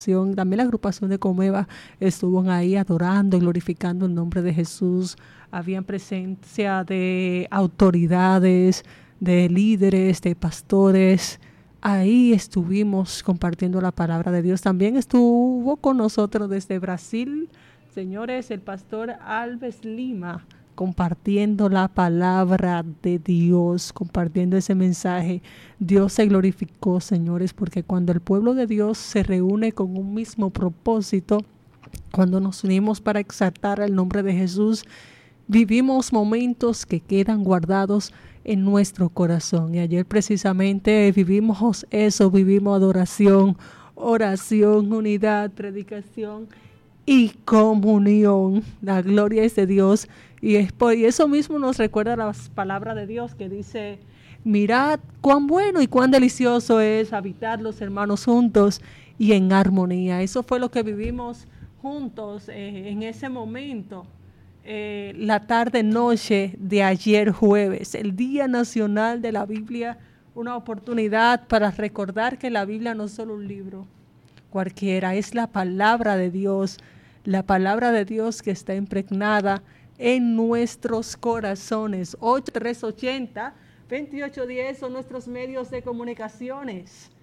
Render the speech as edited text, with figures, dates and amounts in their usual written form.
También la agrupación de Comeva estuvo ahí adorando y glorificando el nombre de Jesús. Había presencia de autoridades, de líderes, de pastores. Ahí estuvimos compartiendo la palabra de Dios. También estuvo con nosotros desde Brasil, señores, el pastor Alves Lima, compartiendo la palabra de Dios, compartiendo ese mensaje. Dios se glorificó, señores, porque cuando el pueblo de Dios se reúne con un mismo propósito, cuando nos unimos para exaltar el nombre de Jesús, vivimos momentos que quedan guardados en nuestro corazón. Y ayer precisamente vivimos eso, vivimos adoración, oración, unidad, predicación y comunión. La gloria es de Dios. Y eso mismo nos recuerda las palabras de Dios que dice: mirad cuán bueno y cuán delicioso es habitar los hermanos juntos y en armonía. Eso fue lo que vivimos juntos en ese momento. La tarde-noche de ayer jueves, el Día Nacional de la Biblia, una oportunidad para recordar que la Biblia no es solo un libro cualquiera, es la palabra de Dios que está impregnada en nuestros corazones. 8380-2810 son nuestros medios de comunicaciones.